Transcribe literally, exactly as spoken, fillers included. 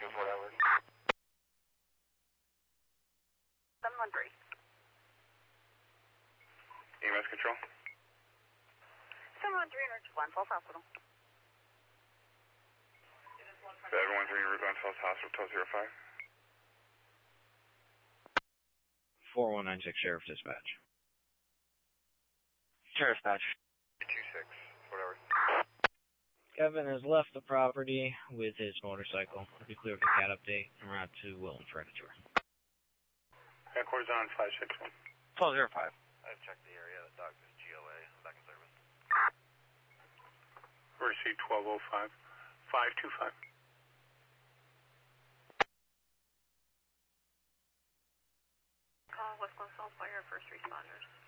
two four hours. seven one three. E M S control. seven one three, Route one, Falls Hospital. seven one three, Route one, Falls Hospital, twelve zero five. four one nine six, Sheriff Dispatch. Sheriff Dispatch. two six, whatever. Kevin has left the property with his motorcycle. We'll be clear with the cat update en route to Wilton for a tour. Headquarters on five six one. twelve zero five. I've checked the area. The dog is G O A. I'm back in service. Receipt twelve oh five. five two five. Call West Coast Falls Fire, first responders.